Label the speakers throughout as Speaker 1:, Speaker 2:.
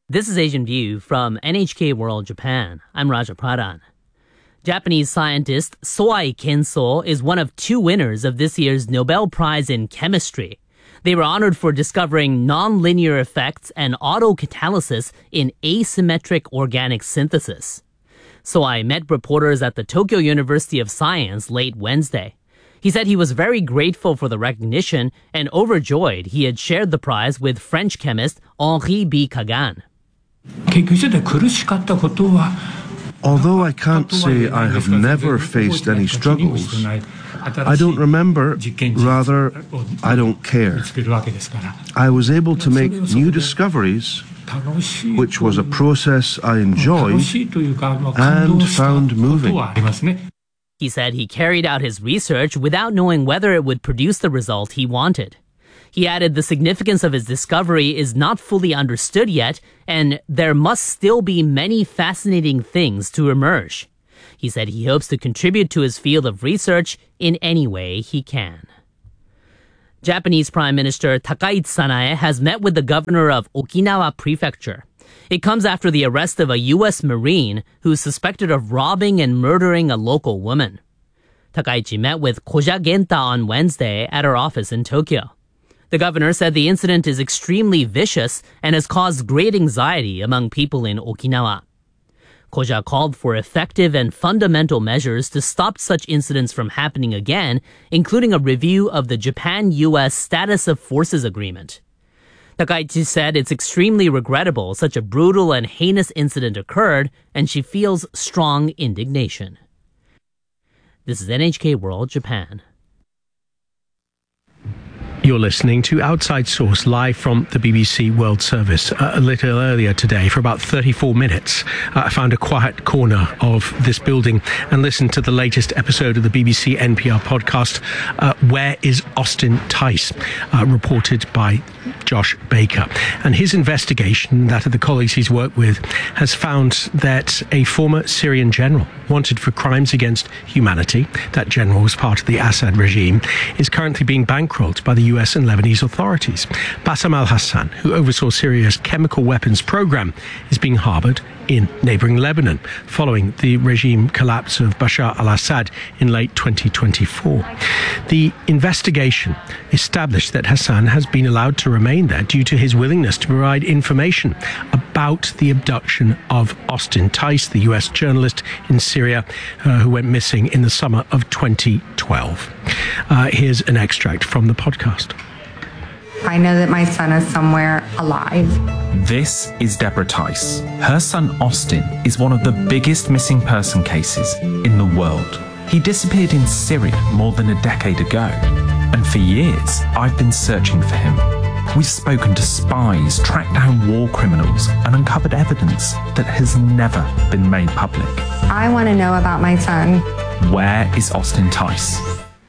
Speaker 1: This is Asian View from NHK World Japan. I'm Raja Pradhan. Japanese scientist Soai Kenso is one of two winners of this year's Nobel Prize in Chemistry. They were honored for discovering nonlinear effects and autocatalysis in asymmetric organic synthesis. Soai met reporters at the Tokyo University of Science late Wednesday. He said he was very grateful for the recognition and overjoyed he had shared the prize with French chemist Henri B. Kagan.
Speaker 2: Although I can't say I have never faced any struggles, I don't remember, rather, I don't care. I was able to make new discoveries, which was a process I enjoyed and found moving.
Speaker 1: He said he carried out his research without knowing whether it would produce the result he wanted. He added the significance of his discovery is not fully understood yet, and there must still be many fascinating things to emerge. He said he hopes to contribute to his field of research in any way he can. Japanese Prime Minister Takaichi Sanae has met with the governor of Okinawa Prefecture. It comes after the arrest of a U.S. Marine who is suspected of robbing and murdering a local woman. Takaichi met with Koja Genta on Wednesday at her office in Tokyo. The governor said the incident is extremely vicious and has caused great anxiety among people in Okinawa. Koja called for effective and fundamental measures to stop such incidents from happening again, including a review of the Japan-U.S. Status of Forces Agreement. Takaichi said it's extremely regrettable such a brutal and heinous incident occurred, and she feels strong indignation. This is NHK World Japan.
Speaker 3: You're listening to Outside Source live from the BBC World Service. A little earlier today, for about 34 minutes, I found a quiet corner of this building and listened to the latest episode of the BBC NPR podcast, Where is Austin Tice, reported by Josh Baker. And his investigation, that of the colleagues he's worked with, has found that a former Syrian general wanted for crimes against humanity, that general was part of the Assad regime, is currently being bankrolled by the US and Lebanese authorities. Bassam al-Hassan, who oversaw Syria's chemical weapons program, is being harbored in neighboring Lebanon following the regime collapse of Bashar al-Assad in late 2024. The investigation established that Hassan has been allowed to remain there due to his willingness to provide information about the abduction of Austin Tice, the US journalist in Syria who went missing in the summer of 2012. Here's an extract from the podcast.
Speaker 4: I know that my son is somewhere alive.
Speaker 5: This is Deborah Tice. Her son Austin is one of the biggest missing person cases in the world. He disappeared in Syria more than a decade ago, and for years I've been searching for him. We've spoken to spies, tracked down war criminals, and uncovered evidence that has never been made public.
Speaker 4: I want to know about my son.
Speaker 5: Where is Austin Tice?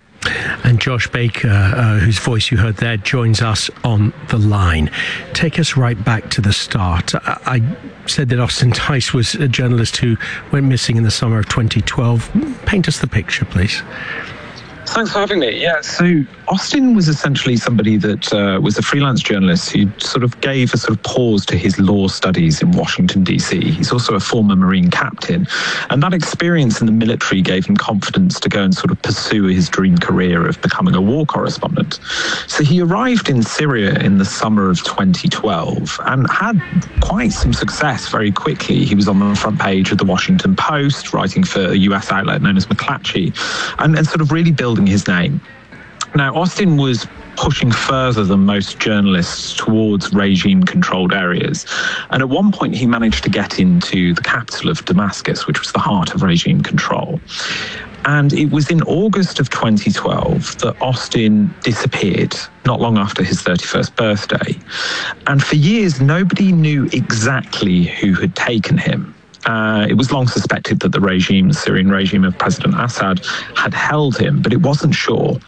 Speaker 3: And Josh Baker, whose voice you heard there, joins us on the line. Take us right back to the start. I said that Austin Tice was a journalist who went missing in the summer of 2012. Paint us the picture, please.
Speaker 6: Thanks for having me. Yeah, so Austin was essentially somebody that was a freelance journalist who sort of gave a sort of pause to his law studies in Washington, D.C. He's also a former Marine captain. And that experience in the military gave him confidence to go and sort of pursue his dream career of becoming a war correspondent. So he arrived in Syria in the summer of 2012 and had quite some success very quickly. He was on the front page of the Washington Post, writing for a US outlet known as McClatchy, and sort of really building his name. Now, Austin was pushing further than most journalists towards regime-controlled areas. And at one point, he managed to get into the capital of Damascus, which was the heart of regime control. And it was in August of 2012 that Austin disappeared, not long after his 31st birthday. And for years, nobody knew exactly who had taken him. It was long suspected that the Syrian regime of President Assad had held him, but it wasn't sure.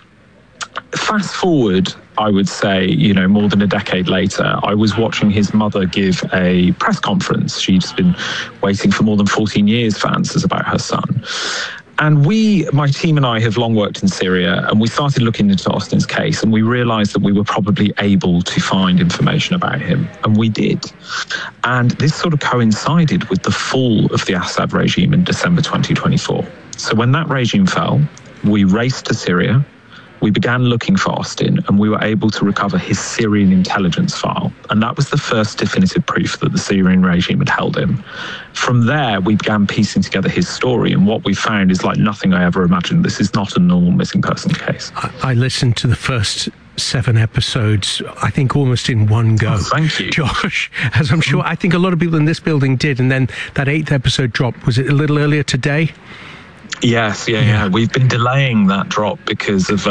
Speaker 6: Fast forward, I would say, more than a decade later, I was watching his mother give a press conference. She'd been waiting for more than 14 years for answers about her son. And my team and I have long worked in Syria, and we started looking into Austin's case, and we realized that we were probably able to find information about him, and we did. And this sort of coincided with the fall of the Assad regime in December 2024. So when that regime fell, we raced to Syria. We began looking for Austin, and we were able to recover his Syrian intelligence file. And that was the first definitive proof that the Syrian regime had held him. From there, we began piecing together his story, and what we found is like nothing I ever imagined. This is not a normal missing person case.
Speaker 3: I listened to the first 7 episodes, I think almost in one go.
Speaker 6: Oh, thank you,
Speaker 3: Josh, as I'm sure I think a lot of people in this building did. And then that 8th episode dropped. Was it a little earlier today?
Speaker 6: Yes, yeah. We've been delaying that drop because of,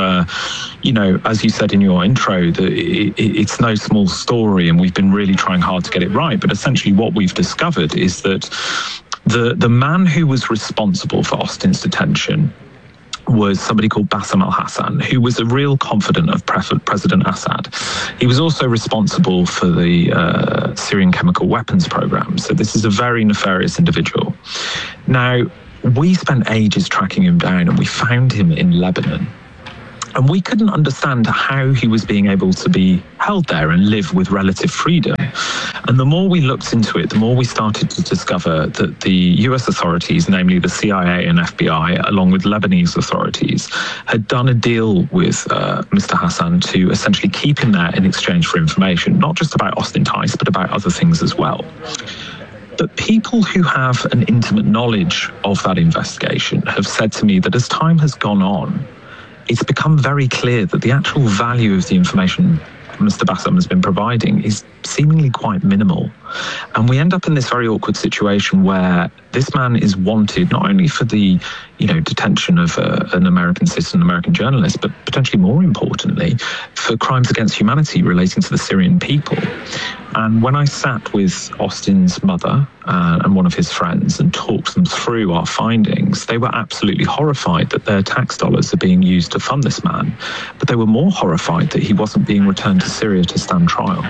Speaker 6: as you said in your intro, that it's no small story, and we've been really trying hard to get it right. But essentially what we've discovered is that the man who was responsible for Austin's detention was somebody called Bassam al-Hassan, who was a real confidant of President Assad. He was also responsible for the Syrian chemical weapons program. So this is a very nefarious individual. Now, we spent ages tracking him down, and we found him in Lebanon. And we couldn't understand how he was being able to be held there and live with relative freedom. And the more we looked into it, the more we started to discover that the US authorities, namely the CIA and FBI, along with Lebanese authorities, had done a deal with Mr. Hassan to essentially keep him there in exchange for information, not just about Austin Tice, but about other things as well. But people who have an intimate knowledge of that investigation have said to me that as time has gone on, it's become very clear that the actual value of the information Mr. Bassam has been providing is seemingly quite minimal. And we end up in this very awkward situation where this man is wanted not only for the detention of an American citizen, American journalist, but potentially more importantly, for crimes against humanity relating to the Syrian people. And when I sat with Austin's mother and one of his friends and talked them through our findings, they were absolutely horrified that their tax dollars are being used to fund this man. But they were more horrified that he wasn't being returned to Syria to stand trial.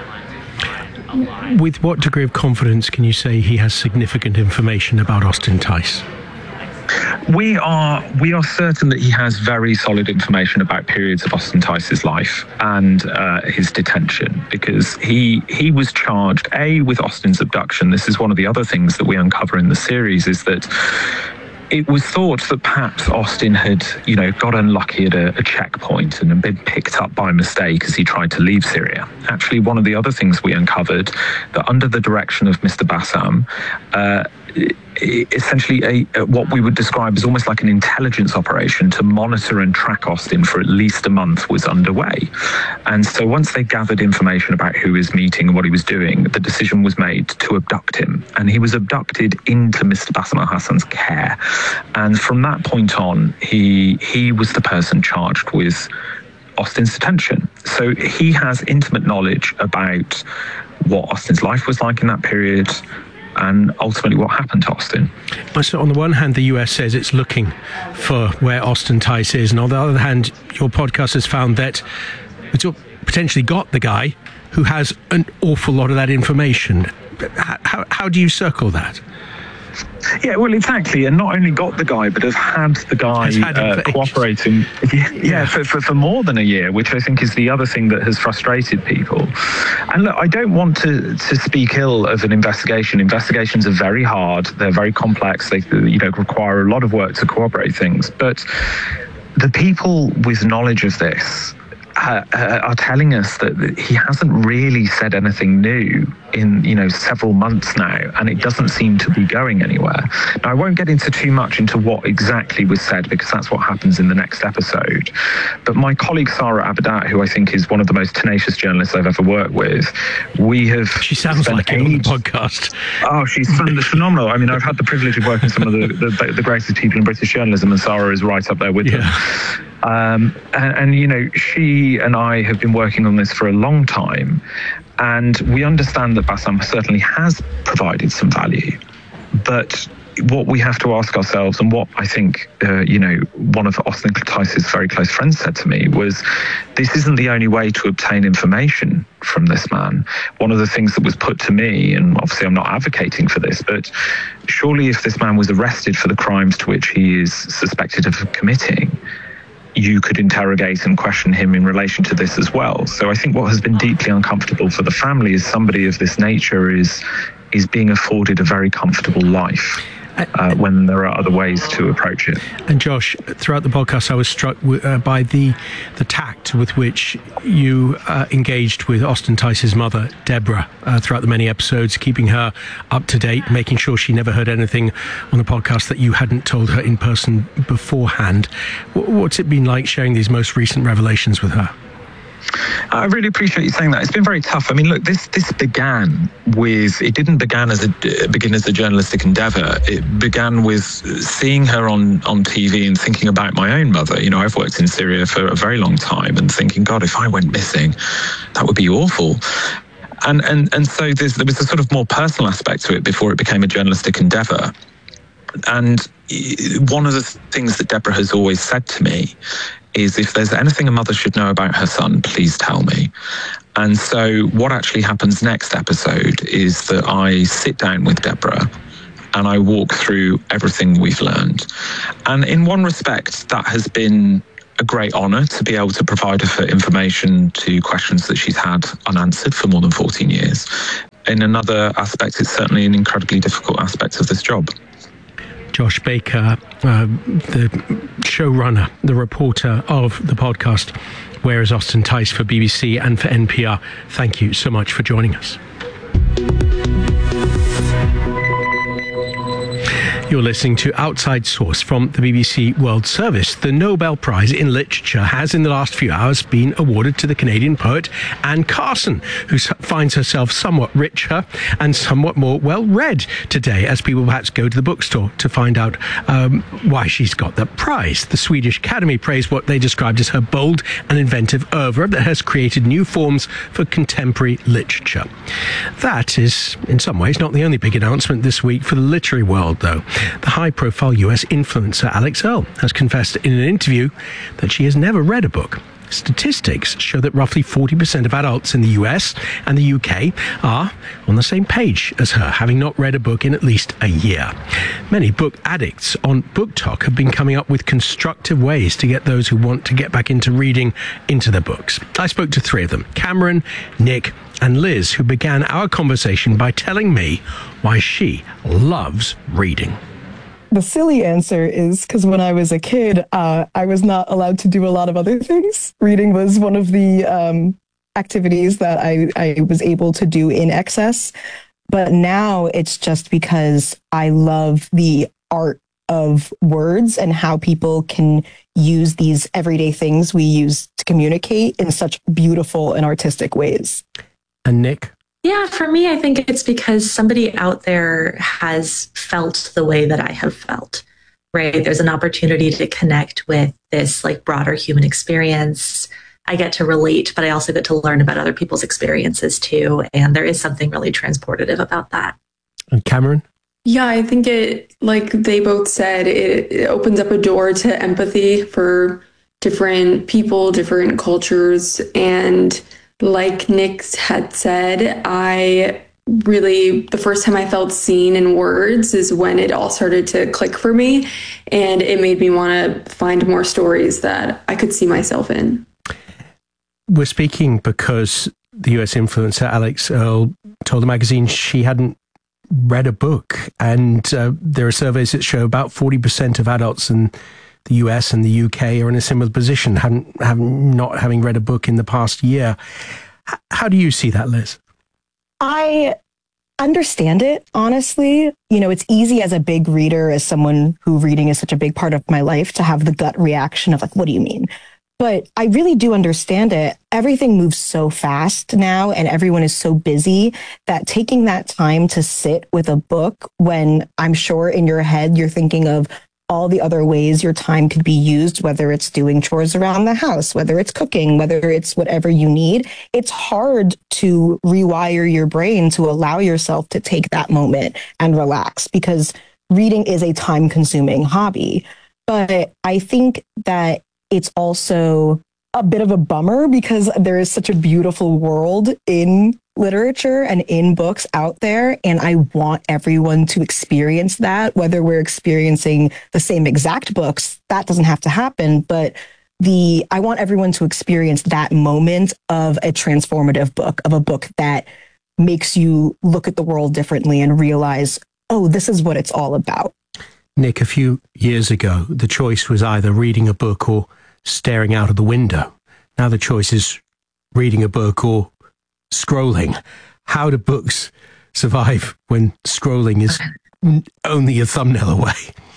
Speaker 3: With what degree of confidence can you say he has significant information about Austin Tice?
Speaker 6: We are certain that he has very solid information about periods of Austin Tice's life and his detention, because he was charged, with Austin's abduction. This is one of the other things that we uncover in the series, is that it was thought that perhaps Austin had, got unlucky at a checkpoint and had been picked up by mistake as he tried to leave Syria. Actually, one of the other things we uncovered, that under the direction of Mr. Bassam, essentially what we would describe as almost like an intelligence operation to monitor and track Austin for at least a month was underway. And so once they gathered information about who he was meeting and what he was doing, the decision was made to abduct him. And he was abducted into Mr. Bassam al-Hassan's care. And from that point on, he was the person charged with Austin's detention. So he has intimate knowledge about what Austin's life was like in that period, and ultimately what happened to Austin.
Speaker 3: So on the one hand, the US says it's looking for where Austin Tice is, and on the other hand, your podcast has found that it's potentially got the guy who has an awful lot of that information. How do you circle that?
Speaker 6: Yeah, well, exactly. And not only got the guy, but have had the guy cooperating for more than a year, which I think is the other thing that has frustrated people. And look, I don't want to speak ill of an investigation. Investigations are very hard. They're very complex. They require a lot of work to corroborate things. But the people with knowledge of this are telling us that he hasn't really said anything new in several months now, and it doesn't seem to be going anywhere. Now, I won't get into too much into what exactly was said, because that's what happens in the next episode. But my colleague Sarah Abadat, who I think is one of the most tenacious journalists I've ever worked with,
Speaker 3: she sounds like it on the podcast.
Speaker 6: Oh, she's phenomenal. I mean, I've had the privilege of working with some of the greatest people in British journalism, and Sarah is right up there with them. And she and I have been working on this for a long time, and we understand that Bassam certainly has provided some value, but what we have to ask ourselves, and what I think, one of Austin Tice's very close friends said to me was, this isn't the only way to obtain information from this man. One of the things that was put to me, and obviously I'm not advocating for this, but surely if this man was arrested for the crimes to which he is suspected of committing, you could interrogate and question him in relation to this as well. So I think what has been deeply uncomfortable for the family is somebody of this nature is being afforded a very comfortable life. When there are other ways to approach it.
Speaker 3: And Josh, throughout the podcast, I was struck by the tact with which you engaged with Austin Tice's mother, Deborah, throughout the many episodes, keeping her up to date, making sure she never heard anything on the podcast that you hadn't told her in person beforehand. What's it been like sharing these most recent revelations with her?
Speaker 6: I really appreciate you saying that. It's been very tough. I mean, look, this began with, it didn't begin as a journalistic endeavour. It began with seeing her on TV and thinking about my own mother. I've worked in Syria for a very long time and thinking, God, if I went missing, that would be awful. And so there was a sort of more personal aspect to it before it became a journalistic endeavour. And one of the things that Deborah has always said to me is, if there's anything a mother should know about her son, please tell me. And so what actually happens next episode is that I sit down with Deborah and I walk through everything we've learned. And in one respect, that has been a great honour to be able to provide her information to questions that she's had unanswered for more than 14 years. In another aspect, it's certainly an incredibly difficult aspect of this job.
Speaker 3: Josh Baker, the showrunner, the reporter of the podcast, Where is Austin Tice, for BBC and for NPR. Thank you so much for joining us. You're listening to Outside Source from the BBC World Service. The Nobel Prize in Literature has, in the last few hours, been awarded to the Canadian poet Anne Carson, who finds herself somewhat richer and somewhat more well-read today, as people perhaps go to the bookstore to find out why she's got that prize. The Swedish Academy praised what they described as her bold and inventive oeuvre that has created new forms for contemporary literature. That is, in some ways, not the only big announcement this week for the literary world, though. The high-profile US influencer Alix Earle has confessed in an interview that she has never read a book. Statistics show that roughly 40% of adults in the US and the UK are on the same page as her, having not read a book in at least a year. Many book addicts on BookTok have been coming up with constructive ways to get those who want to get back into reading into the books. I spoke to three of them, Cameron, Nick, and Liz, who began our conversation by telling me why she loves reading.
Speaker 7: The silly answer is because when I was a kid, I was not allowed to do a lot of other things. Reading was one of the activities that I was able to do in excess. But now it's just because I love the art of words and how people can use these everyday things we use to communicate in such beautiful and artistic ways.
Speaker 3: And Nick?
Speaker 8: Yeah, for me, I think it's because somebody out there has felt the way that I have felt, right? There's an opportunity to connect with this broader human experience. I get to relate, but I also get to learn about other people's experiences too. And there is something really transportative about that.
Speaker 3: And Cameron?
Speaker 9: Yeah, I think it, like they both said, it opens up a door to empathy for different people, different cultures. And like Nick had said, the first time I felt seen in words is when it all started to click for me. And it made me want to find more stories that I could see myself in.
Speaker 3: We're speaking because the US influencer Alix Earle told the magazine she hadn't read a book. And there are surveys that show about 40% of adults in the US and the UK are in a similar position, not having read a book in the past year. How do you see that, Liz?
Speaker 7: I understand it, honestly. It's easy as a big reader, as someone who reading is such a big part of my life, to have the gut reaction of what do you mean? But I really do understand it. Everything moves so fast now and everyone is so busy that taking that time to sit with a book when I'm sure in your head you're thinking of all the other ways your time could be used, whether it's doing chores around the house, whether it's cooking, whether it's whatever you need, it's hard to rewire your brain to allow yourself to take that moment and relax, because reading is a time-consuming hobby. But I think that it's also a bit of a bummer because there is such a beautiful world in literature and in books out there. And I want everyone to experience that, whether we're experiencing the same exact books, that doesn't have to happen. But I want everyone to experience that moment of a transformative book, of a book that makes you look at the world differently and realize, oh, this is what it's all about.
Speaker 3: Nick, a few years ago, the choice was either reading a book or staring out of the window. Now the choice is reading a book or scrolling. How do books survive when scrolling is only a thumbnail away?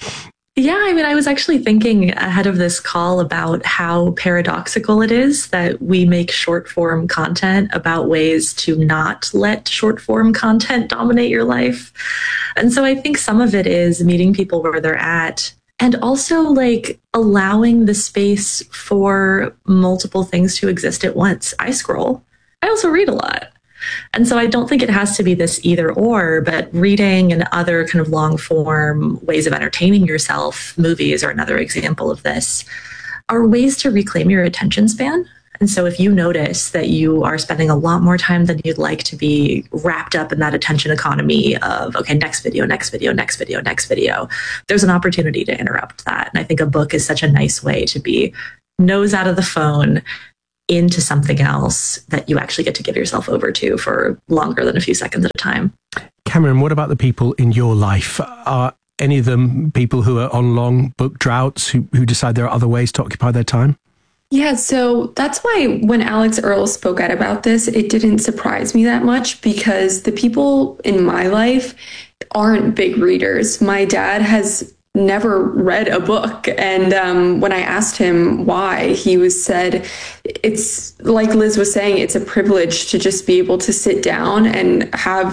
Speaker 8: Yeah, I mean, I was actually thinking ahead of this call about how paradoxical it is that we make short form content about ways to not let short form content dominate your life. And so I think some of it is meeting people where they're at and also like allowing the space for multiple things to exist at once. I scroll. I also read a lot. And so I don't think it has to be this either or, but reading and other kind of long form ways of entertaining yourself, movies are another example of this, are ways to reclaim your attention span. And so if you notice that you are spending a lot more time than you'd like to be wrapped up in that attention economy of, okay, next video, next video, next video, next video, there's an opportunity to interrupt that. And I think a book is such a nice way to be nose out of the phone into something else that you actually get to give yourself over to for longer than a few seconds at a time.
Speaker 3: Cameron, what about the people in your life? Are any of them people who are on long book droughts, who decide there are other ways to occupy their time?
Speaker 9: Yeah, so that's why when Alex Earle spoke out about this, it didn't surprise me that much because the people in my life aren't big readers. My dad has never read a book. And when I asked him why, he said, it's like Liz was saying, it's a privilege to just be able to sit down and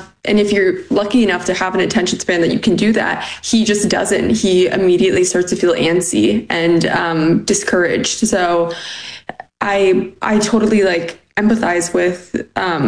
Speaker 9: if you're lucky enough to have an attention span that you can do that, he just doesn't. He immediately starts to feel antsy and discouraged. So I totally empathize with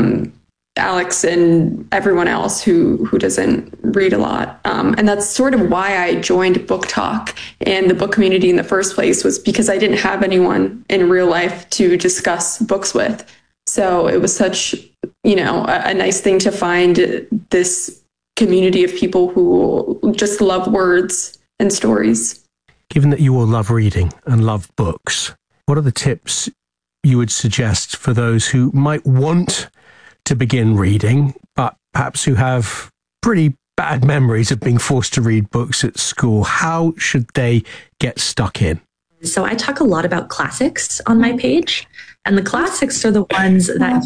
Speaker 9: Alex and everyone else who doesn't read a lot. And that's sort of why I joined Book Talk and the book community in the first place, was because I didn't have anyone in real life to discuss books with. So it was such, a nice thing to find this community of people who just love words and stories.
Speaker 3: Given that you all love reading and love books, what are the tips you would suggest for those who might want to begin reading, but perhaps who have pretty bad memories of being forced to read books at school? How should they get stuck in?
Speaker 8: So I talk a lot about classics on my page. And the classics are the ones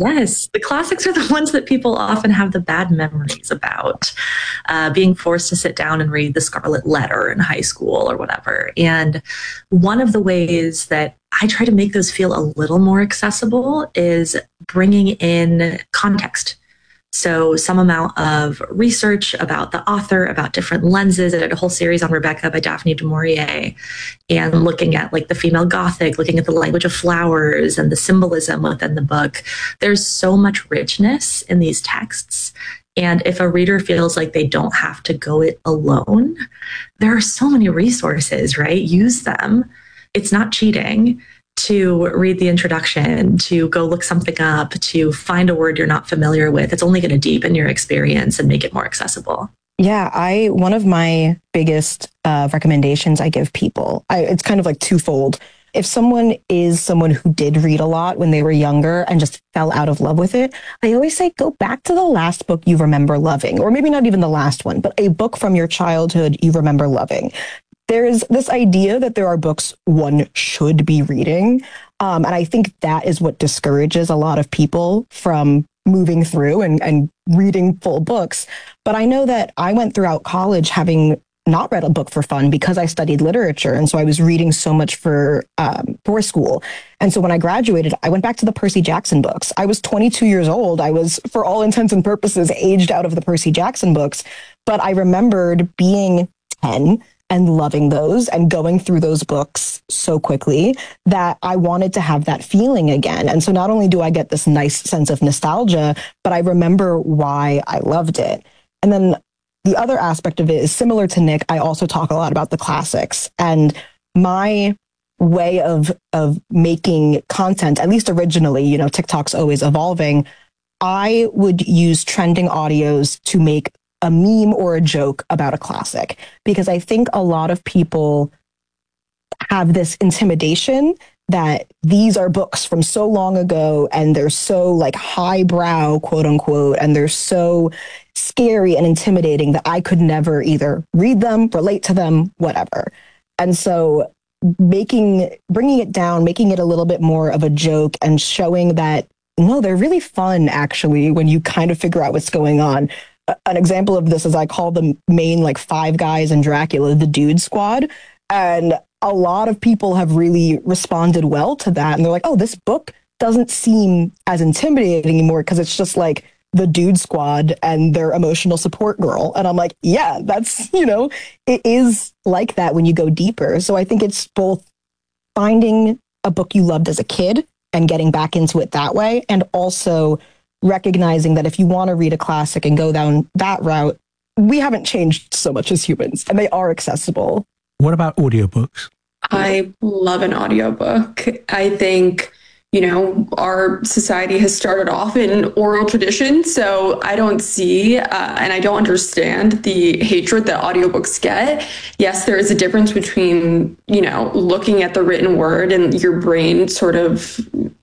Speaker 8: that people often have the bad memories about, being forced to sit down and read The Scarlet Letter in high school or whatever. And one of the ways that I try to make those feel a little more accessible is bringing in context. So some amount of research about the author, about different lenses. I did a whole series on Rebecca by Daphne du Maurier, and looking at the female Gothic, looking at the language of flowers and the symbolism within the book. There's so much richness in these texts. And if a reader feels like they don't have to go it alone, there are so many resources, right? Use them. It's not cheating to read the introduction, to go look something up, to find a word you're not familiar with. It's only going to deepen your experience and make it more accessible.
Speaker 7: Yeah, one of my biggest recommendations I give people, it's kind of twofold. If someone is someone who did read a lot when they were younger and just fell out of love with it, I always say, go back to the last book you remember loving, or maybe not even the last one, but a book from your childhood you remember loving. There's this idea that there are books one should be reading. And I think that is what discourages a lot of people from moving through and reading full books. But I know that I went throughout college having not read a book for fun because I studied literature. And so I was reading so much for school. And so when I graduated, I went back to the Percy Jackson books. I was 22 years old. I was, for all intents and purposes, aged out of the Percy Jackson books. But I remembered being 10 and loving those and going through those books so quickly that I wanted to have that feeling again. And so not only do I get this nice sense of nostalgia, but I remember why I loved it. And then the other aspect of it is similar to Nick. I also talk a lot about the classics, and my way of making content, at least originally, you know, TikTok's always evolving. I would use trending audios to make a meme or a joke about a classic, because I think a lot of people have this intimidation that these are books from so long ago and they're so like highbrow, quote unquote, and they're so scary and intimidating that I could never either read them, relate to them, whatever. And so bringing it down, making it a little bit more of a joke and showing that, no, they're really fun actually when you kind of figure out what's going on. An example of this is I call the main like five guys in Dracula the Dude Squad. And a lot of people have really responded well to that. And they're like, oh, this book doesn't seem as intimidating anymore because it's just like the Dude Squad and their emotional support girl. And I'm like, yeah, that's, you know, it is like that when you go deeper. So I think it's both finding a book you loved as a kid and getting back into it that way, and also recognizing that if you want to read a classic and go down that route, we haven't changed so much as humans and they are accessible.
Speaker 3: What about audiobooks?
Speaker 9: I love an audiobook. I think, you know, our society has started off in oral tradition, so I don't see and I don't understand the hatred that audiobooks get. Yes, there is a difference between, you know, looking at the written word and your brain sort of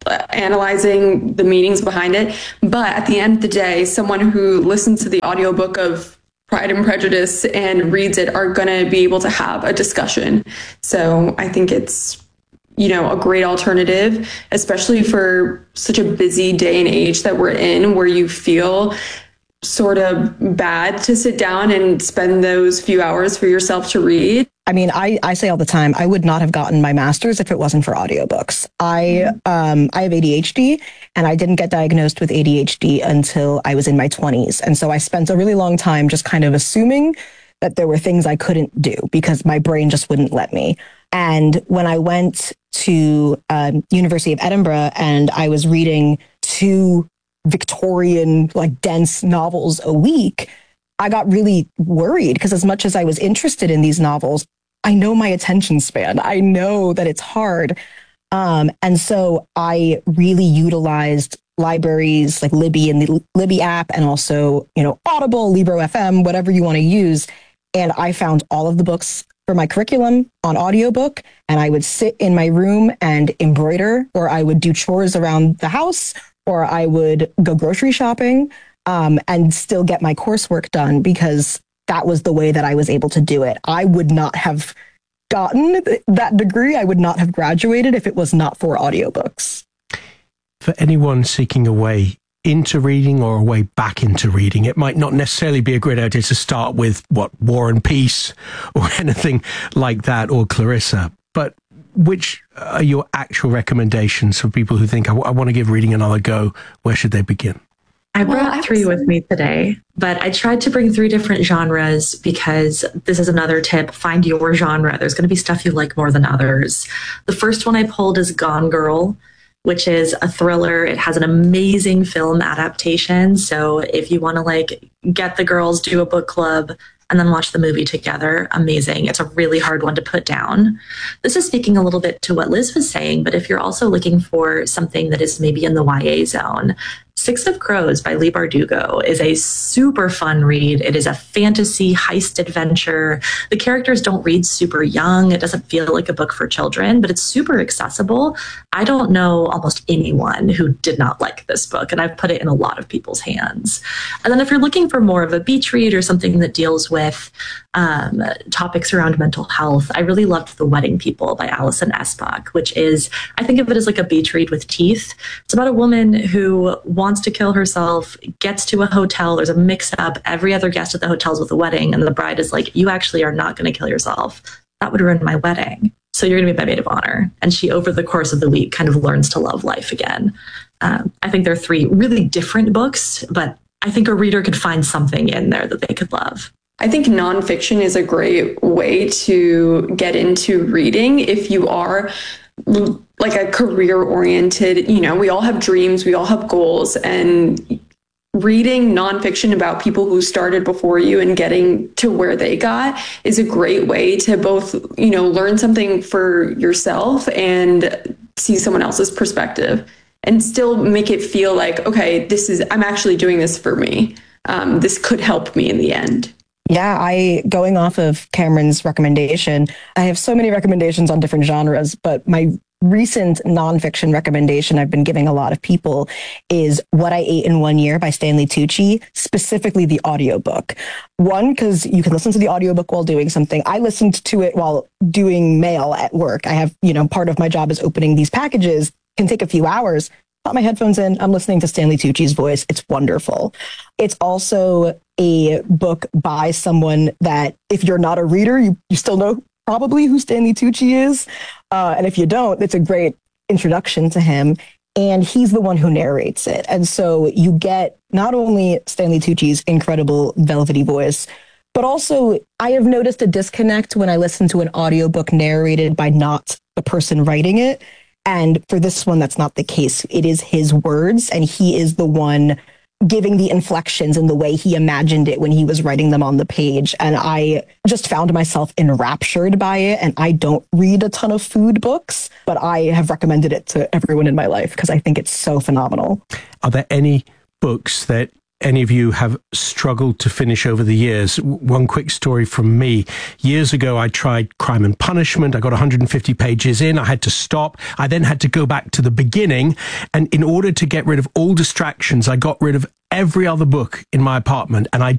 Speaker 9: analyzing the meanings behind it. But at the end of the day, someone who listens to the audiobook of Pride and Prejudice and reads it are going to be able to have a discussion. So I think it's, you know, a great alternative, especially for such a busy day and age that we're in, where you feel sort of bad to sit down and spend those few hours for yourself to read.
Speaker 7: I mean, I say all the time, I would not have gotten my master's if it wasn't for audiobooks. I have ADHD, and I didn't get diagnosed with ADHD until I was in my 20s. And so I spent a really long time just kind of assuming that there were things I couldn't do because my brain just wouldn't let me. And when I went to University of Edinburgh and I was reading 2 Victorian, like dense novels a week, I got really worried because as much as I was interested in these novels, I know my attention span. I know that it's hard. And so I really utilized libraries like Libby and the Libby app, and also, you know, Audible, Libro FM, whatever you want to use. And I found all of the books for my curriculum on audiobook, and I would sit in my room and embroider, or I would do chores around the house, or I would go grocery shopping, and still get my coursework done, because that was the way that I was able to do it. I would not have gotten that degree. I would not have graduated if it was not for audiobooks.
Speaker 3: For anyone seeking a way into reading or a way back into reading, it might not necessarily be a great idea to start with War and Peace or anything like that, or Clarissa. But which are your actual recommendations for people who think, I want to give reading another go? Where should they begin?
Speaker 8: I brought 3 with me today, but I tried to bring 3 different genres because this is another tip. Find your genre. There's going to be stuff you like more than others. The first one I pulled is Gone Girl, which is a thriller. It has an amazing film adaptation. So if you want to like get the girls, do a book club, and then watch the movie together, amazing. It's a really hard one to put down. This is speaking a little bit to what Liz was saying, but if you're also looking for something that is maybe in the YA zone, Six of Crows by Leigh Bardugo is a super fun read. It is a fantasy heist adventure. The characters don't read super young. It doesn't feel like a book for children, but it's super accessible. I don't know almost anyone who did not like this book, and I've put it in a lot of people's hands. And then if you're looking for more of a beach read or something that deals with topics around mental health, I really loved The Wedding People by Alison Espach, which is, I think of it as like a beach read with teeth. It's about a woman who wants to kill herself, gets to a hotel, there's a mix-up, every other guest at the hotel's with a wedding, and the bride is like, you actually are not going to kill yourself. That would ruin my wedding. So you're going to be my maid of honor. And she, over the course of the week, kind of learns to love life again. I think there are 3 really different books, but I think a reader could find something in there that they could love.
Speaker 9: I think nonfiction is a great way to get into reading if you are like a career oriented, you know, we all have dreams, we all have goals, and reading nonfiction about people who started before you and getting to where they got is a great way to both, learn something for yourself and see someone else's perspective and still make it feel like, okay, I'm actually doing this for me. This could help me in the end.
Speaker 7: Yeah, going off of Cameron's recommendation, I have so many recommendations on different genres, but my recent nonfiction recommendation I've been giving a lot of people is What I Ate in 1 Year by Stanley Tucci, specifically the audiobook. One, because you can listen to the audiobook while doing something. I listened to it while doing mail at work. I have, part of my job is opening these packages, can take a few hours. Put my headphones in, I'm listening to Stanley Tucci's voice. It's wonderful. It's also a book by someone that, if you're not a reader, you still know probably who Stanley Tucci is. And if you don't, it's a great introduction to him. And he's the one who narrates it. And so you get not only Stanley Tucci's incredible velvety voice, but also I have noticed a disconnect when I listen to an audiobook narrated by not the person writing it. And for this one, that's not the case. It is his words, and he is the one giving the inflections and the way he imagined it when he was writing them on the page. And I just found myself enraptured by it. And I don't read a ton of food books, but I have recommended it to everyone in my life because I think it's so phenomenal.
Speaker 3: Are there any books that any of you have struggled to finish over the years? One quick story from me. Years ago, I tried Crime and Punishment. I got 150 pages in. I had to stop. I then had to go back to the beginning. And in order to get rid of all distractions, I got rid of every other book in my apartment. And I